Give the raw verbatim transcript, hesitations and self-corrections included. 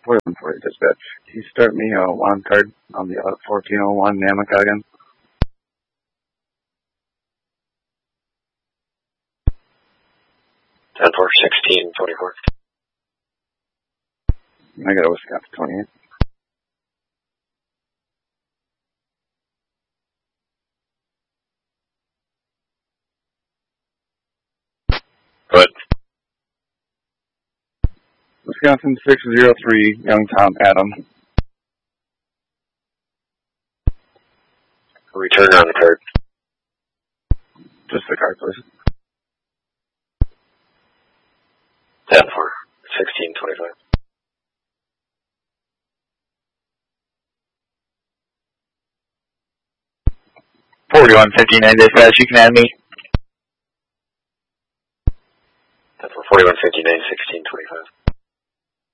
forty-one forty dispatch. Can you start me a one card on the uh, fourteen oh one Namaka again? ten four, sixteen twenty-four. I got a Wisconsin twenty-eight. Good. Wisconsin six zero three, Young Tom Adam. Return on the card. Just the card, please. ten four, sixteen twenty-five. forty-one fifty-nine dispatch, you can add me. ten four, forty-one fifty-nine, sixteen twenty-five.